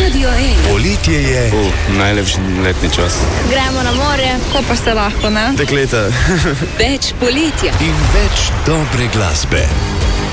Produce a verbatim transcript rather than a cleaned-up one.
Radio ena. Poletje je. Uh, najlepši letni čas. Gremo na morje, ko pa se lahko, ne? Dekleta. Več poletja. In več dobre glasbe.